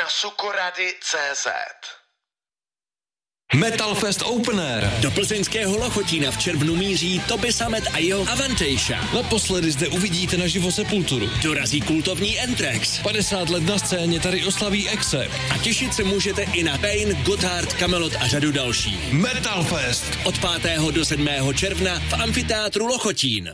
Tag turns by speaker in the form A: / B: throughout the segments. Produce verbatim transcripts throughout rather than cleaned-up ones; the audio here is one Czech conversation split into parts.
A: sukorady tečka cé zet.
B: Metal Fest Open Air.
C: Do plzeňského Lochotína v červnu míří Toby Sammet a jeho Avantasia.
B: Naposledy zde uvidíte naživo Sepulturu.
C: Dorazí kultovní Anthrax.
B: padesát let na scéně tady oslaví Exe.
C: A těšit se můžete i na Pain, Gotthard, Kamelot a řadu dalších.
B: Metal Fest.
C: Od pátého do sedmého června v amfiteátru Lochotín.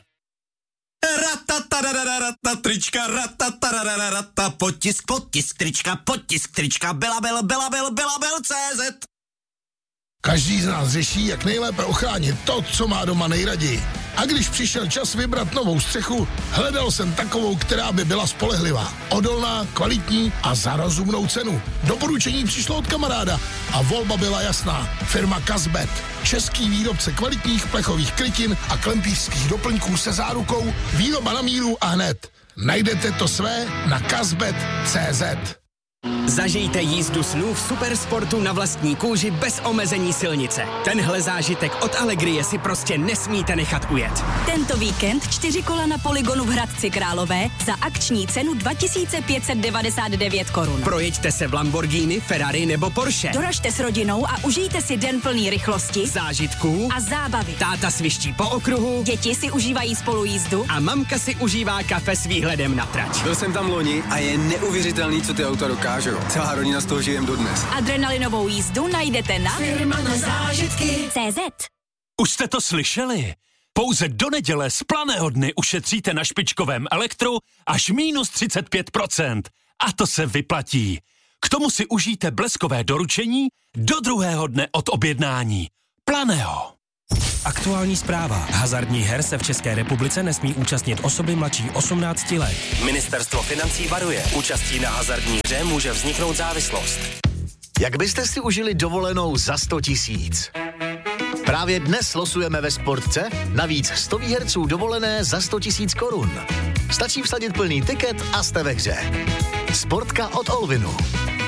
D: Ratatarararata, trička, ratatarararata, potisk, potisk, trička, potisk, trička, belabel, belabel, belabel, cé zet.
E: Každý z nás řeší, jak nejlépe ochránit to, co má doma nejraději. A když přišel čas vybrat novou střechu, hledal jsem takovou, která by byla spolehlivá, odolná, kvalitní a za rozumnou cenu. Doporučení přišlo od kamaráda a volba byla jasná. Firma Kazbet. Český výrobce kvalitních plechových krytin a klempířských doplňků se zárukou výroba na míru a hned. Najdete to své na kazbet tečka cé zet.
F: Zažijte jízdu snů v supersportu na vlastní kůži bez omezení silnice. Tenhle zážitek od Allegrie si prostě nesmíte nechat ujet.
G: Tento víkend čtyři kola na Polygonu v Hradci Králové za akční cenu dva tisíce pět set devadesát devět korun.
F: Projeďte se v Lamborghini, Ferrari nebo Porsche.
G: Doražte s rodinou a užijte si den plný rychlosti,
F: zážitků
G: a zábavy.
F: Táta sviští po okruhu,
G: děti si užívají spolujízdu
F: a mamka si užívá kafe s výhledem na trať.
H: Byl jsem tam loni a je neuvěřitelný, co ty auta dokážou. Celá rodina z toho žijem dodnes.
G: Adrenalinovou jízdu najdete na
I: Firma na zážitky
G: tečka cé zet.
J: Už jste to slyšeli? Pouze do neděle z Planého dny ušetříte na špičkovém elektru až minus třicet pět procent. A to se vyplatí. K tomu si užijte bleskové doručení do druhého dne od objednání. Planého.
K: Aktuální zpráva. Hazardních her se v České republice nesmí účastnit osoby mladší osmnácti let.
L: Ministerstvo financí varuje. Účastí na hazardní hře může vzniknout závislost.
M: Jak byste si užili dovolenou za sto tisíc? Právě dnes losujeme ve Sportce navíc sto výherců dovolené za sto tisíc korun. Stačí vsadit plný tiket a jste ve hře. Sportka od Olvinu.